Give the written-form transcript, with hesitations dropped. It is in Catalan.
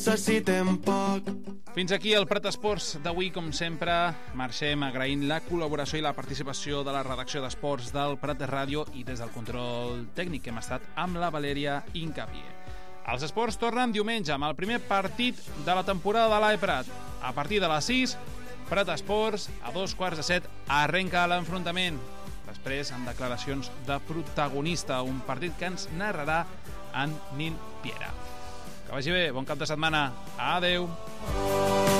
necessitem poc. Fins aquí el Prat Esports d'avui, com sempre. Marxem agraint la col·laboració i la participació de la redacció d'Esports del Prat de Ràdio i des del control tècnic que hem estat amb la Valèria Incapie. Els esports tornen diumenge amb el primer partit de la temporada de l'AE Prat. A partir de les 6, Prat Esports, a 2:15 arrenca l'enfrontament. Després, amb declaracions de protagonista, un partit que ens narrarà en Nin Piera. Que vagi bé, bon cap de setmana. Adeu.